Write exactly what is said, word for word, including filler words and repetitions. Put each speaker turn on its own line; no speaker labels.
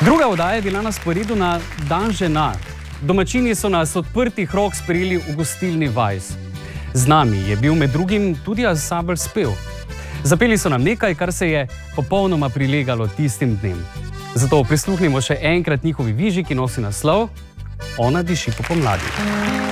Druga oddaja je bila na sporedu na Dan žena. Domačini so nas odprtih rok sprejeli v gostilni Vajs. Z nami je bil med drugim tudi ansambel Spev. Zapeli so nam nekaj, kar se je popolnoma prilegalo tistim dnem. Zato prisluhnimo še enkrat njihovi viži, ki nosi naslov Ona diši po pomladi.